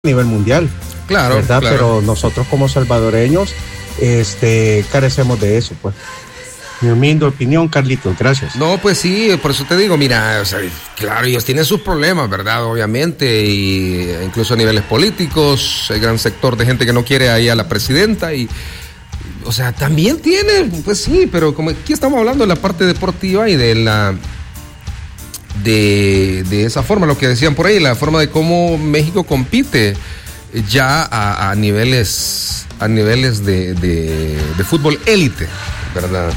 nivel mundial. Claro, ¿verdad? claro. Pero nosotros como salvadoreños carecemos de eso, pues. Mi humilde opinión, Carlitos, gracias. No, pues sí, por eso te digo, mira, o sea, claro, ellos tienen sus problemas, ¿verdad? Obviamente, y incluso a niveles políticos, hay gran sector de gente que no quiere ahí a la presidenta y, o sea, también tiene, pues sí, pero como aquí estamos hablando de la parte deportiva y de la... De esa forma, lo que decían por ahí, la forma de cómo México compite ya a niveles de fútbol élite, ¿verdad?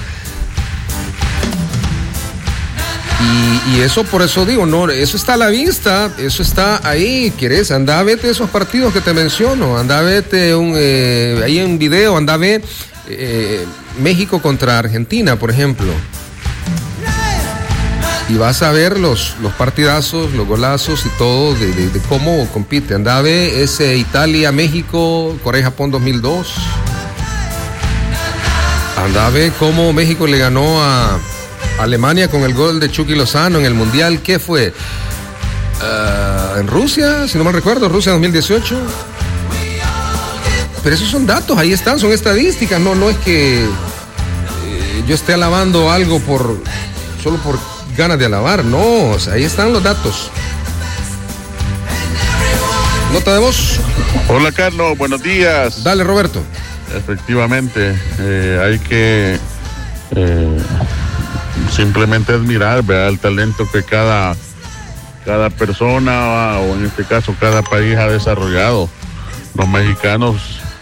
Y eso, por eso digo, no, eso está a la vista, eso está ahí, ¿quieres? Anda a vete esos partidos que te menciono, anda a vete ahí en video, anda a ver México contra Argentina, por ejemplo. Y vas a ver los partidazos, los golazos y todo de cómo compite. Anda a ver ese Italia-México, Corea-Japón 2002. Anda a ver cómo México le ganó a Alemania con el gol de Chucky Lozano en el Mundial. ¿Qué fue? En Rusia, si no mal recuerdo, Rusia 2018. Pero esos son datos, ahí están, son estadísticas. No es que yo esté alabando algo solo por ganas de alabar, no, o sea, ahí están los datos. Nota de voz. Hola Carlos, buenos días. Dale, Roberto. Efectivamente, hay que simplemente admirar, ¿verdad?, el talento que cada persona, o en este caso cada país ha desarrollado. Los mexicanos,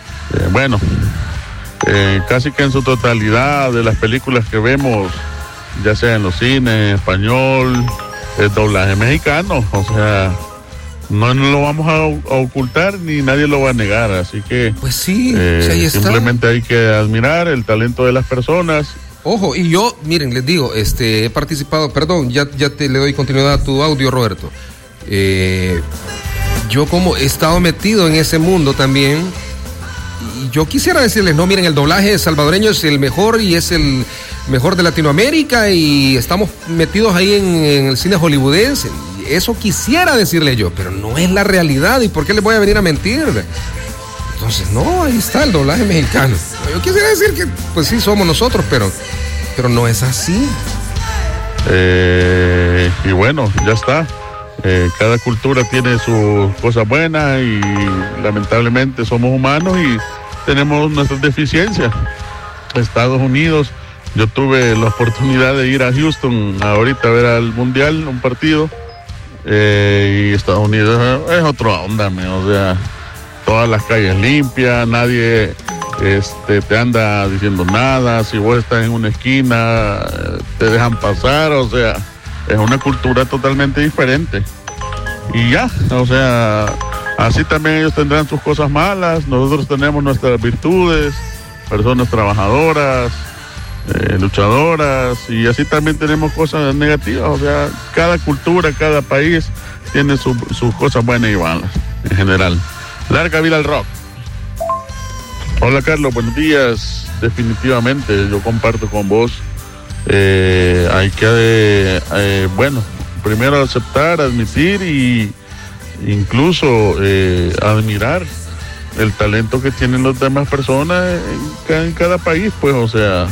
casi que en su totalidad de las películas que vemos, ya sea en los cines, español, el doblaje mexicano, o sea, no lo vamos a ocultar ni nadie lo va a negar, así que pues sí, ahí está. Simplemente hay que admirar el talento de las personas. Ojo, y yo, miren, les digo, he participado, perdón, ya le doy continuidad a tu audio, Roberto. Yo como he estado metido en ese mundo también, y yo quisiera decirles, no, miren, el doblaje salvadoreño es el mejor y es el mejor de Latinoamérica y estamos metidos ahí en el cine hollywoodense. Eso quisiera decirle yo, pero no es la realidad. ¿Y por qué les voy a venir a mentir? Entonces, no, ahí está el doblaje mexicano. Yo quisiera decir que, pues sí, somos nosotros, pero no es así. Y bueno, ya está. Cada cultura tiene sus cosas buenas y lamentablemente somos humanos y tenemos nuestras deficiencias. Estados Unidos, yo tuve la oportunidad de ir a Houston ahorita a ver al Mundial, un partido, y Estados Unidos es otra onda, o sea, todas las calles limpias, nadie te anda diciendo nada, si vos estás en una esquina te dejan pasar, o sea, es una cultura totalmente diferente. Y ya, o sea, así también ellos tendrán sus cosas malas, nosotros tenemos nuestras virtudes, personas trabajadoras, luchadoras, y así también tenemos cosas negativas, o sea, cada cultura, cada país tiene sus cosas buenas y malas, en general. Larga vida al rock. Hola Carlos, buenos días. Definitivamente, yo comparto con vos. Hay que, primero aceptar, admitir y incluso admirar el talento que tienen las demás personas en cada país, pues, o sea,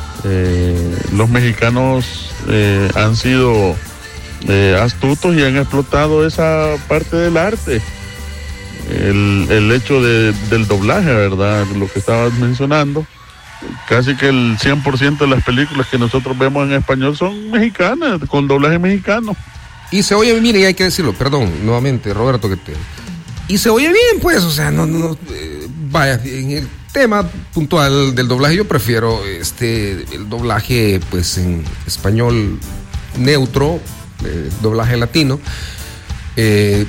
los mexicanos han sido astutos y han explotado esa parte del arte. El hecho del doblaje, ¿verdad? Lo que estabas mencionando, casi que el 100% de las películas que nosotros vemos en español son mexicanas, con doblaje mexicano. Y se oye, mire, y hay que decirlo, perdón, nuevamente, Roberto, y se oye bien, pues, o sea, vaya, en el tema puntual del doblaje yo prefiero el doblaje, pues, en español neutro, doblaje latino, que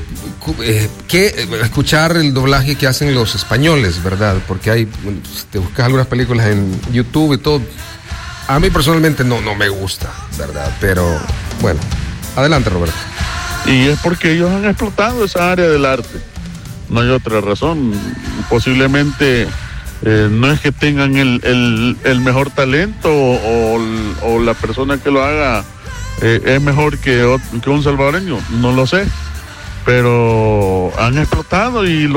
escuchar el doblaje que hacen los españoles, ¿verdad? Porque si te buscas algunas películas en YouTube y todo, a mí personalmente no me gusta, ¿verdad? Pero, bueno, adelante, Roberto. Y es porque ellos han explotado esa área del arte, no hay otra razón. Posiblemente no es que tengan el mejor talento o la persona que lo haga es mejor que un salvadoreño, no lo sé. pero han explotado y